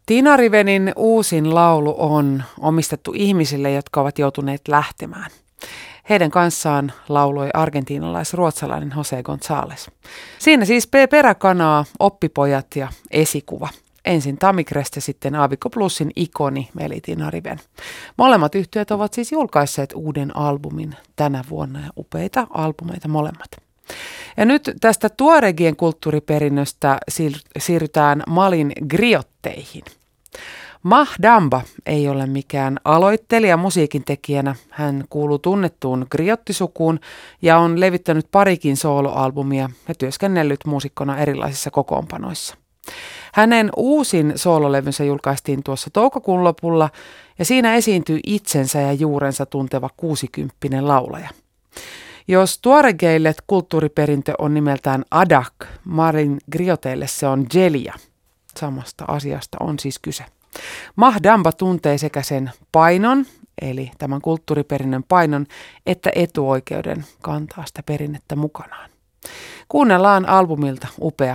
Tiina Rivenin uusin laulu on omistettu ihmisille, jotka ovat joutuneet lähtemään. Heidän kanssaan lauloi argentiinalais-ruotsalainen Jose González. Siinä siis P. Peräkanaa, Oppipojat ja Esikuva. Ensin Tamikreст ja sitten Aavikko Plusin ikoni eli Tiina Riven. Molemmat yhtyöt ovat siis julkaisseet uuden albumin tänä vuonna ja upeita albumeita molemmat. Ja nyt tästä tuaregien kulttuuriperinnöstä siirrytään Malin griotteihin. Mah Damba ei ole mikään aloittelija musiikin tekijänä. Hän kuuluu tunnettuun griottisukuun ja on levittänyt parikin sooloalbumia ja työskennellyt muusikkona erilaisissa kokoonpanoissa. Hänen uusin soololevynsä julkaistiin tuossa toukokuun lopulla ja siinä esiintyy itsensä ja juurensa tunteva 60-vuotias laulaja. Jos tuaregeille kulttuuriperintö on nimeltään Adak, Malin grioteille se on Jelia. Samasta asiasta on siis kyse. Mah Damba tuntee sekä sen painon, eli tämän kulttuuriperinnön painon, että etuoikeuden kantaa sitä perinnettä mukanaan. Kuunnellaan albumilta upea